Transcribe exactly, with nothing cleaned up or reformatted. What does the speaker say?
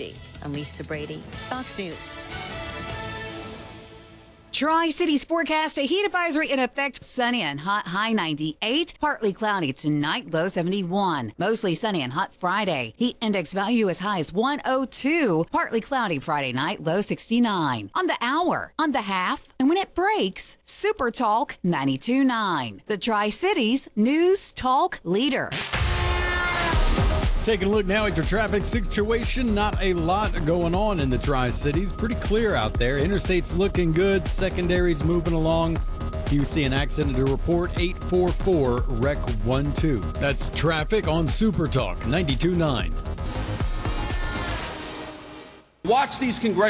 fifty. I'm Lisa Brady, Fox News. Tri-Cities forecast, a heat advisory in effect. Sunny and hot, high ninety-eight. Partly cloudy tonight, low seventy-one. Mostly sunny and hot Friday. Heat index value as high as one oh two. Partly cloudy Friday night, low sixty-nine. On the hour, on the half, and when it breaks, Super Talk ninety-two point nine. The Tri-Cities News Talk Leader. Taking a look now at your traffic situation. Not a lot going on in the Tri-Cities. Pretty clear out there. Interstate's looking good. Secondary's moving along. If you see an accident to report, eight four four, R E C one two. That's traffic on Super Talk ninety-two point nine. Watch these congressional